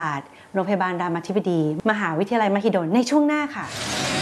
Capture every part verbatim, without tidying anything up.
อาจโรงพยาบาลรามาธิบดีมหาวิทยาลัยมหิดลในช่วงหน้าค่ะ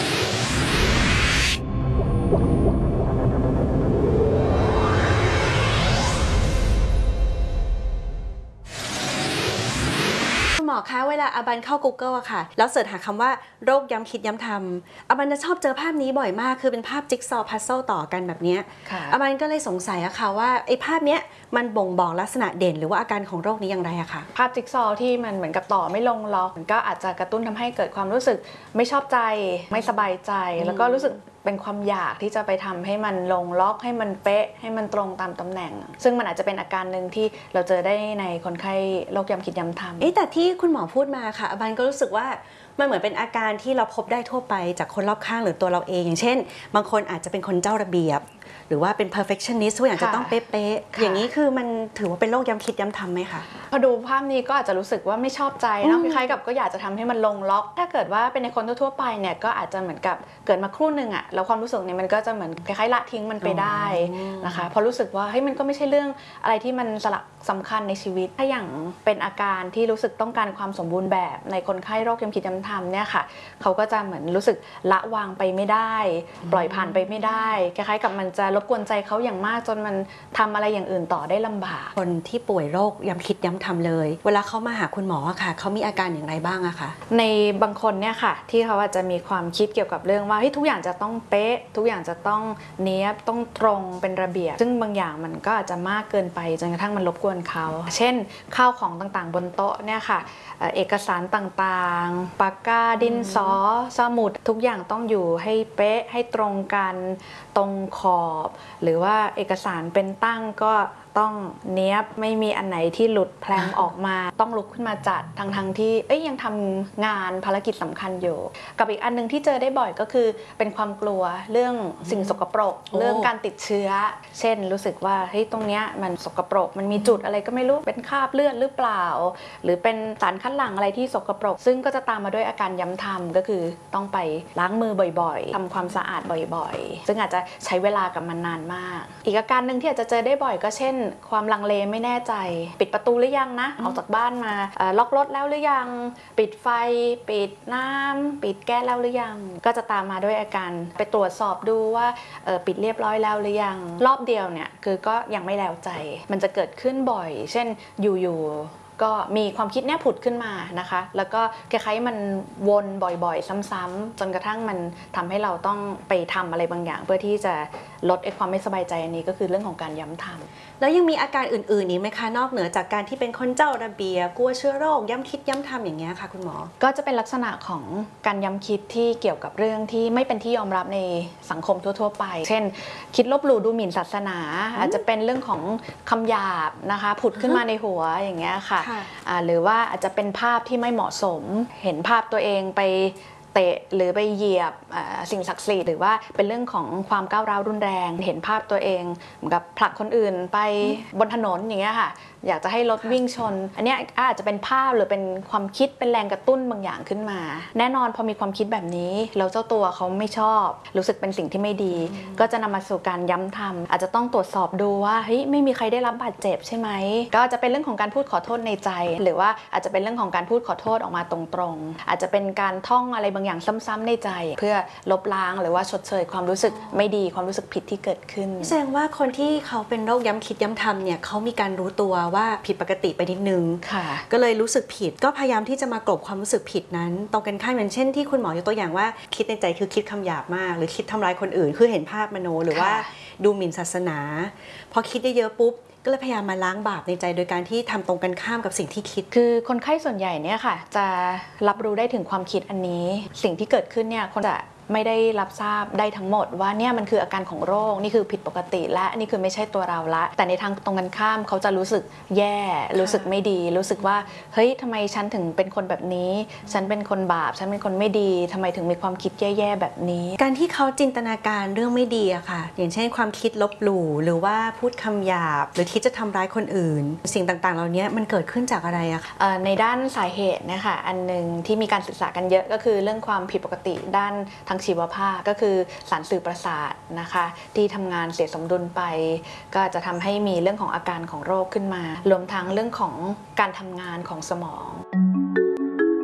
หมอคะเวลาอาบันเข้า Google อะค่ะแล้วเสิร์ชหาคำว่าโรคย้ำคิดย้ำทำอาบันจะชอบเจอภาพนี้บ่อยมากคือเป็นภาพจิ๊กซอว์พัซเซิลต่อกันแบบนี้อาบันก็เลยสงสัยอะค่ะว่าไอ้ภาพเนี้ยมันบ่งบอกลักษณะเด่นหรือว่าอาการของโรคนี้อย่างไรอะคะภาพจิ๊กซอว์ที่มันเหมือนกับต่อไม่ลงล็อกมันก็อาจจะกระตุ้นทำให้เกิดความรู้สึกไม่ชอบใจไม่สบายใจแล้วก็รู้สึกเป็นความอยากที่จะไปทำให้มันลงล็อกให้มันเป๊ะให้มันตรงตามตำแหน่งซึ่งมันอาจจะเป็นอาการหนึ่งที่เราเจอได้ในคนไข้โรคย้ำคิดย้ำทำเอ๊ะแต่ที่คุณหมอพูดมาค่ะอาบันก็รู้สึกว่ามันเหมือนเป็นอาการที่เราพบได้ทั่วไปจากคนรอบข้างหรือตัวเราเองอย่างเช่นบางคนอาจจะเป็นคนเจ้าระเบียบหรือว่าเป็น perfectionist ทุกอย่างจะต้องเป๊ะๆอย่างนี้คือมันถือว่าเป็นโรคย้ำคิดย้ำทำไหมคะพอดูภาพนี้ก็อาจจะรู้สึกว่าไม่ชอบใจเนาะคล้ายๆกับก็อยากจะทำให้มันลงล็อกถ้าเกิดว่าเป็นในคนทั่วๆไปเนี่ยก็อาจจะเหมือนกับเกิดมาครู่หนึ่งอะแล้วความรู้สึกเนี่ยมันก็จะเหมือนคล้ายๆละทิ้งมันไปได้นะคะพอรู้สึกว่าเฮ้ยมันก็ไม่ใช่เรื่องอะไรที่มันสลักสำคัญในชีวิตถ้าอย่างเป็นอาการที่รู้สึกต้องการความสมบูรณ์แบบในคนไข้โรคย้ำคิดย้ำทำเนี่ยค่ะเขาก็จะเหมือนรู้สึกละวางไปไม่ได้ปล่อยผ่านไปไม่ได้คล้ายๆกับมันจะรบกวนใจเขาอย่างมากจนมันทำอะไรอย่างอื่นต่อได้ลำบากคนที่ป่วยโรคย้ำคิดย้ำทำเลยเวลาเขามาหาคุณหมอค่ะเขามีอาการอย่างไรบ้างอะคะในบางคนเนี่ยค่ะที่เขาอาจจะมีความคิดเกี่ยวกับเรื่องว่าทุกอย่างจะต้องเป๊ะทุกอย่างจะต้องเนี้ยบต้องตรงเป็นระเบียบซึ่งบางอย่างมันก็อาจจะมากเกินไปจนกระทั่งมันรบกวนเขาเช่นข้าวของต่างๆบนโต๊ะเนี่ยค่ะเอกสารต่างๆปากกาดินสอสมุดทุกอย่างต้องอยู่ให้เป๊ะให้ตรงกันตรงขอบหรือว่าเอกสารเป็นตั้งก็ต้องเนี้ยบไม่มีอันไหนที่หลุดแพลงออกมาต้องลุกขึ้นมาจัดทั้งทั้งที่เอ้ยยังทำงานภารกิจสำคัญอยู่กับอีกอันนึงที่เจอได้บ่อยก็คือเป็นความกลัวเรื่องสิ่งสกปรกเรื่องการติดเชื้อเช่นรู้สึกว่าเฮ้ยตรงเนี้ยมันสกปรกมันมีจุดอะไรก็ไม่รู้เป็นคราบเลือดหรือเปล่าหรือเป็นสารคัดหลั่งอะไรที่สกปรกซึ่งก็จะตามมาด้วยอาการย้ำทำก็คือต้องไปล้างมือบ่อยๆทำความสะอาดบ่อยๆซึ่งอาจจะใช้เวลากับมันนานมากอีกอาการหนึ่งที่อาจจะเจอได้บ่อยก็เช่นความลังเลไม่แน่ใจปิดประตูหรือยังนะออกจากบ้านมาล็อกรถแล้วหรือยังปิดไฟปิดน้ำปิดแก๊สแล้วหรือยังก็จะตามมาด้วยอาการไปตรวจสอบดูว่าปิดเรียบร้อยแล้วหรือยังรอบเดียวเนี่ยคือก็ยังไม่แล้วใจมันจะเกิดขึ้นบ่อยเช่นอยู่ๆก็มีความคิดเนี้ยผุดขึ้นมานะคะแล้วก็คล้ายๆมันวนบ่อยๆซ้ำๆจนกระทั่งมันทำให้เราต้องไปทำอะไรบางอย่างเพื่อที่จะลดไอ้ความไม่สบายใจอันนี้ก็คือเรื่องของการย้ำทำแล้วยังมีอาการอื่นๆอีกไหมคะนอกเหนือจากการที่เป็นคนเจ้าระเบียบกลัวเชื้อโรคย้ำคิดย้ำทำอย่างเงี้ยค่ะคุณหมอก็จะเป็นลักษณะของการย้ำคิดที่เกี่ยวกับเรื่องที่ไม่เป็นที่ยอมรับในสังคมทั่วๆไปเช่นคิดลบหลู่ดูหมิ่นศาสนาอาจจะเป็นเรื่องของคำหยาบนะคะผุดขึ้นมาในหัวอย่างเงี้ยค่ะหรือว่าอาจจะเป็นภาพที่ไม่เหมาะสมเห็นภาพตัวเองไปเตะหรือไปเหยียบสิ่งศักดิ์สิทธิ์หรือว่าเป็นเรื่องของความก้าวร้าวรุนแรงเห็นภาพตัวเองเหมือนกับผลักคนอื่นไปบนถนนอย่างเงี้ยค่ะอยากจะให้รถวิ่งชนอันนี้อาจจะเป็นภาพหรือเป็นความคิดเป็นแรงกระตุ้นบางอย่างขึ้นมาแน่นอนพอมีความคิดแบบนี้แล้วเจ้าตัวเขาไม่ชอบรู้สึกเป็นสิ่งที่ไม่ดีก็จะนำมาสู่การย้ำทำอาจจะต้องตรวจสอบดูว่าเฮ้ยไม่มีใครได้รับบาดเจ็บใช่ไหมก็จะเป็นเรื่องของการพูดขอโทษในใจหรือว่าอาจจะเป็นเรื่องของการพูดขอโทษออกมาตรงๆอาจจะเป็นการท่องอะไรบางอย่างซ้ำๆในใจเพื่อลบล้างหรือว่าชดเชยความรู้สึกไม่ดีความรู้สึกผิดที่เกิดขึ้นแสดงว่าคนที่เขาเป็นโรคย้ำคิดย้ำทำเนี่ยเขามีการรู้ตัวว่าผิดปกติไปนิดนึงก็เลยรู้สึกผิดก็พยายามที่จะมากลบความรู้สึกผิดนั้นตรงกันข้ามอย่างเช่นที่คุณหมอยกตัวอย่างว่าคิดในใจคือคิดคำหยาบมากหรือคิดทำร้ายคนอื่นคือเห็นภาพมโนหรือว่าดูหมิ่นศาสนาพอคิดได้เยอะปุ๊บก็เลยพยายามมาล้างบาปในใจโดยการที่ทำตรงกันข้ามกับสิ่งที่คิดคือคนไข้ส่วนใหญ่เนี่ยค่ะจะรับรู้ได้ถึงความคิดอันนี้สิ่งที่เกิดขึ้นเนี่ยคนจะไม่ได้รับทราบได้ทั้งหมดว่าเนี่ยมันคืออาการของโรคนี่คือผิดปกติและนี่คือไม่ใช่ตัวเราละแต่ในทางตรงกันข้ามเขาจะรู้สึกแย่รู้สึกไม่ดีรู้สึกว่าเฮ้ยทำไมฉันถึงเป็นคนแบบนี้ฉันเป็นคนบาปฉันเป็นคนไม่ดีทำไมถึงมีความคิดแย่ๆแบบนี้การที่เขาจินตนาการเรื่องไม่ดีอะค่ะอย่างเช่นความคิดลบหลู่หรือว่าพูดคำหยาบหรือคิดจะทำร้ายคนอื่นสิ่งต่างๆเหล่านี้มันเกิดขึ้นจากอะไรอะคะในด้านสาเหตุเนี่ยค่ะอันหนึ่งที่มีการศึกษากันเยอะก็คือเรื่องความผิดปกติด้านทางชีวภาพก็คือสารสื่อประสาทนะคะที่ทำงานเสียสมดุลไปก็จะทำให้มีเรื่องของอาการของโรคขึ้นมารวมทั้งเรื่องของการทำงานของสมอง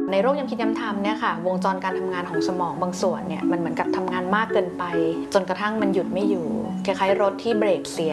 ในโรคย้ำคิดย้ำทำเนี่ยค่ะวงจรการทำงานของสมองบางส่วนเนี่ยมันเหมือนกับทำงานมากเกินไปจนกระทั่งมันหยุดไม่อยู่คล้ายๆรถที่เบรกเสีย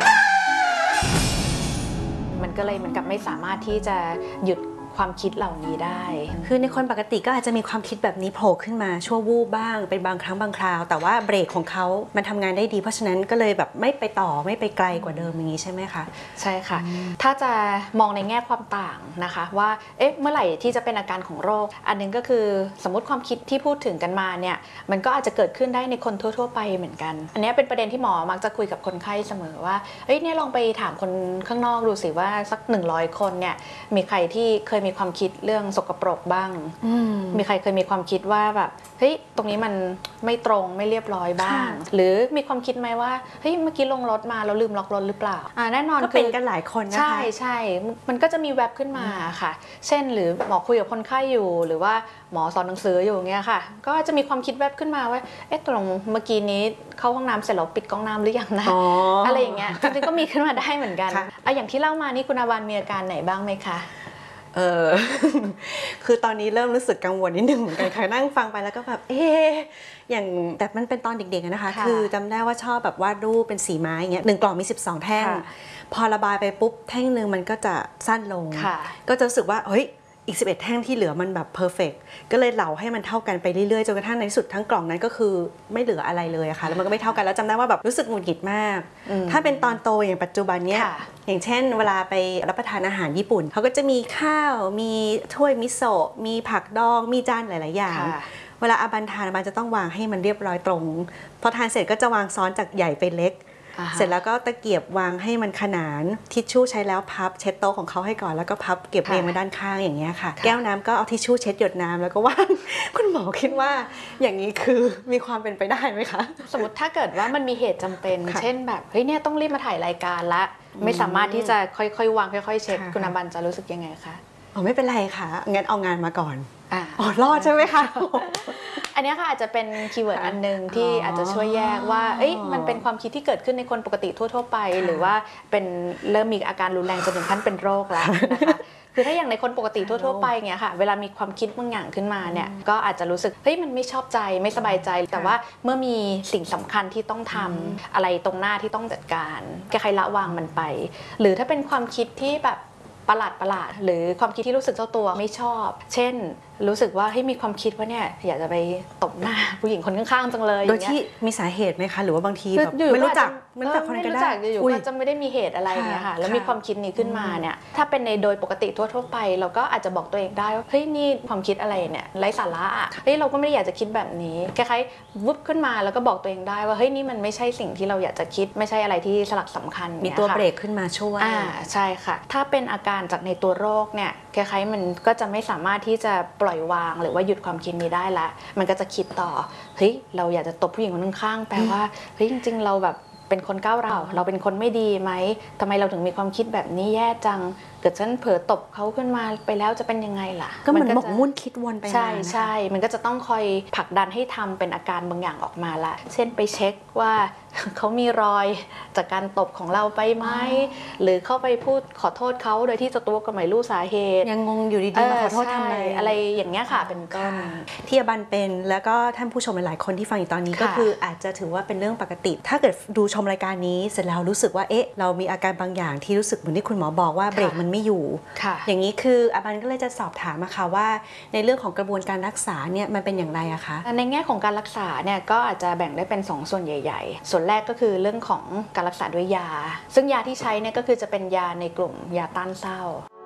มันก็เลยเหมือนกับไม่สามารถที่จะหยุดความคิดเหล่านี้ได้คือในคนปกติก็อาจจะมีความคิดแบบนี้โผล่ขึ้นมาชั่ววูบบ้างเป็นบางครั้งบางคราวแต่ว่าเบรกของเขามันทำงานได้ดีเพราะฉะนั้นก็เลยแบบไม่ไปต่อไม่ไปไกลกว่าเดิมอย่างนี้ใช่ไหมคะใช่ค่ะถ้าจะมองในแง่ความต่างนะคะว่าเอ๊ะเมื่อไหร่ที่จะเป็นอาการของโรคอันนึงก็คือสมมติความคิดที่พูดถึงกันมาเนี่ยมันก็อาจจะเกิดขึ้นได้ในคนทั่วๆไปเหมือนกันอันนี้เป็นประเด็นที่หมอมักจะคุยกับคนไข้เสมอว่าเฮ้ยเนี่ยลองไปถามคนข้างนอกดูสิว่าสักหนึ่งร้อยคนเนี่ยมีใครที่เคยมีความคิดเรื่องสกปรกบ้างมีใครเคยมีความคิดว่าแบบเฮ้ยตรงนี้มันไม่ตรงไม่เรียบร้อยบ้างหรือมีความคิดไหมว่าเฮ้ยเมื่อกี้ลงรถมาแล้วลืมล็อกรถหรือเปล่าอ่าแน่นอนก็เป็นกันหลายคนนะคะใช่ใช่มันก็จะมีแวบขึ้นมาค่ะเช่นหรือหมอคุยกับคนไข้อยู่หรือว่าหมอสอนหนังสืออยู่เงี้ยค่ะก็จะมีความคิดแวบขึ้นมาว่าเอ๊ะตรงเมื่อกี้นี้เข้าห้องน้ำเสร็จแล้วปิดก๊อกน้ำหรือยังนะ อ, อะไรอย่างเงี้ยจริงๆก็มีขึ้นมาได้เหมือนกันอ่ะอย่างที่เล่ามานี่คุณอาวันมีอาการไหนบ้างไหมคะเออ คือตอนนี้เริ่มรู้สึกกังวลนิดนึงเหมือนกันค่ะนั่งฟังไปแล้วก็แบบเอ๊ะอย่างแต่มันเป็นตอนเด็กๆนะคะคือจำได้ว่าชอบแบบวาดรูปเป็นสีไม้อย่างเงี้ยหนึ่งกล่องมีสิบสองแท่งพอระบายไปปุ๊บแท่งนึงมันก็จะสั้นลงก็จะรู้สึกว่าเฮ้ยอีกสิบเอ็ดแท่งที่เหลือมันแบบเพอร์เฟกต์ก็เลยเหลาให้มันเท่ากันไปเรื่อยๆจนกระทั่งในที่สุดทั้งกล่องนั้นก็คือไม่เหลืออะไรเลยอะค่ะแล้วมันก็ไม่เท่ากันแล้วจำได้ว่าแบบรู้สึกหงุดหงิดมากถ้าเป็นตอนโตอย่างปัจจุบันเนี้ยอย่างเช่นเวลาไปรับประทานอาหารญี่ปุ่นเขาก็จะมีข้าวมีถ้วยมิโซะมีผักดองมีจานหลายๆอย่างเวลาอาบันทานอาบันจะต้องวางให้มันเรียบร้อยตรงพอทานเสร็จก็จะวางซ้อนจากใหญ่ไปเล็กเสร็จแล้วก็ตะเกียบวางให้มันขนานทิชชู่ใช้แล้วพับเช็ดโต๊ะของเขาให้ก่อนแล้วก็พับเก็บเรียงไว้ด้านข้างอย่างเงี้ยค่ะแก้วน้ำก็เอาทิชชู่เช็ดหยดน้ำแล้วก็วาง คุณหมอคิดว่าอย่างนี้คือมีความเป็นไปได้ไหมคะสมมติถ้าเกิดว่ามันมีเหตุจำเป็นเช่นแบบเฮ้ยเนี่ยต้องรีบมาถ่ายรายการละไม่สามารถที่จะค่อยๆวางค่อยๆเช็ดคุณอาบันจะรู้สึกยังไงคะอ๋อไม่เป็นไรค่ะงั้นเอางานมาก่อนอ๋อรอดใช่ไหมคะอันนี้ค่ะอาจจะเป็นคีย์เวิร์ดอันนึงที่อาจจะช่วยแยกว่าเอ้ยมันเป็นความคิดที่เกิดขึ้นในคนปกติทั่วๆไปหรือว่าเป็นเริ่มมีอาการรุนแรงจนถึงขั้นเป็นโรคแล้วนะคะคือถ้าอย่างในคนปกติทั่วๆไปเงี้ยค่ะเวลามีความคิดบางอย่างขึ้นมาเนี่ยก็อาจจะรู้สึกเฮ้ยมันไม่ชอบใจไม่สบายใจแต่ว่าเมื่อมีสิ่งสำคัญที่ต้องทำอะไรตรงหน้าที่ต้องจัดการแค่ใครละวางมันไปหรือถ้าเป็นความคิดที่แบบประหลาดประหลาดหรือความคิดที่รู้สึกเจ้าตัวไม่ชอบเช่นรู้สึกว่าให้มีความคิดว่าเนี่ยอยากจะไปตบหน้าผู้หญิงคนข้างๆจังเลยโดยที่มีสาเหตุไหมคะหรือว่าบางทีแบบไม่รู้จักไม่รู้จักคนก็ได้อยู่ก็จะไม่ได้มีเหตุอะไรเนี่ยค่ะแล้วมีความคิดนี้ขึ้นมาเนี่ยถ้าเป็นในโดยปกติทั่วๆไปเราก็อาจจะบอกตัวเองได้ว่าเฮ้ยนี่ความคิดอะไรเนี่ยไร้สาระอ่ะเฮ้ยเราก็ไม่ได้อยากจะคิดแบบนี้คล้ายๆวุบขึ้นมาแล้วก็บอกตัวเองได้ว่าเฮ้ยนี่มันไม่ใช่สิ่งที่เราอยากจะคิดไม่ใช่อะไรที่สลักสำคัญมีตัวเบรกขึ้นมาช่วยอ่าใช่ค่ะถ้าเป็นอาการจากในตัวโรคเนี่ยคล้ายๆมันก็จะไม่สามารถที่จะปล่อยวางหรือว่าหยุดความคิดนี้ได้ละมันก็จะคิดต่อเฮ้ยเราอยากจะตบผู้หญิงคนข้างๆแปลว่าเฮ้ยจริงๆเราแบบเป็นคนก้าวร้าวเราเป็นคนไม่ดีไหมทำไมเราถึงมีความคิดแบบนี้แย่จังเกิดฉันเผลอตบเขาขึ้นมาไปแล้วจะเป็นยังไงล่ะก็เหมือนหมกมุ่นคิดวนไปมาใช่ใช่มันก็จะต้องคอยผลักดันให้ทำเป็นอาการบางอย่างออกมาละเช่นไปเช็คว่าเขามีรอยจากการตบของเราไปไหมหรือเข้าไปพูดขอโทษเขาโดยที่เจ้าตัวก็ไม่รู้สาเหตุยังงงอยู่ดีๆมาขอโทษทำไมอะไรอย่างเงี้ยค่ะเป็นต้นที่อาบันเป็นแล้วก็ท่านผู้ชมหลายๆคนที่ฟังอยู่ตอนนี้ก็คืออาจจะถือว่าเป็นเรื่องปกติถ้าเกิดดูชมรายการนี้เสร็จแล้วรู้สึกว่าเอ๊ะเรามีอาการบางอย่างที่รู้สึกเหมือนที่คุณหมอบอกว่าเบรกมันไม่อยู่อย่างนี้คืออาบันก็เลยจะสอบถามอะค่ะว่าในเรื่องของกระบวนการรักษาเนี่ยมันเป็นอย่างไรอะคะในแง่ของการรักษาเนี่ยก็อาจจะแบ่งได้เป็นสองส่วนใหญ่ๆส่วนแรกก็คือเรื่องของการรักษาด้วยยาซึ่งยาที่ใช้เนี่ยก็คือจะเป็นยาในกลุ่มยาต้านเศร้า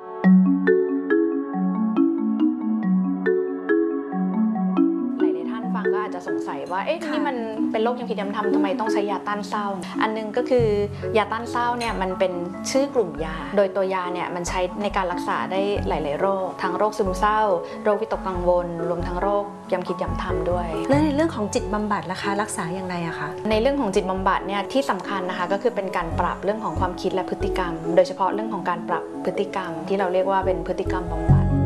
อาจจะสงสัยว่าเอ๊ะนี่มันเป็นโรคย้ำคิดย้ำทำทำไมต้องใช้ยาต้านเศร้าอันนึงก็คือยาต้านเศร้าเนี่ยมันเป็นชื่อกลุ่มยาโดยตัวยาเนี่ยมันใช้ในการรักษาได้หลายๆโรคทั้งโรคซึมเศร้าโรควิตกกังวลรวมทั้งโรคย้ำคิดย้ำทำด้วยแล้วในเรื่องของจิตบำบัดล่ะคะรักษาอย่างไรอะคะในเรื่องของจิตบำบัดเนี่ยที่สำคัญนะคะก็คือเป็นการปรับเรื่องของความคิดและพฤติกรรมโดยเฉพาะเรื่องของการปรับพฤติกรรมที่เราเรียกว่าเป็นพฤติกรรมบำบัด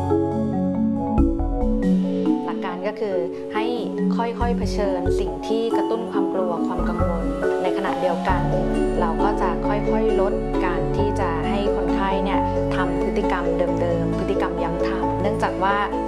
ก็คือให้ค่อยๆเผชิญสิ่งที่กระตุ้นความกลัวความกังวลในขณะเดียวกันเราก็จะค่อยๆลดการที่จะให้คนไข้เนี่ยทำพฤติกรรมเดิมๆพฤติกรรมย้ำทำเนื่องจากว่า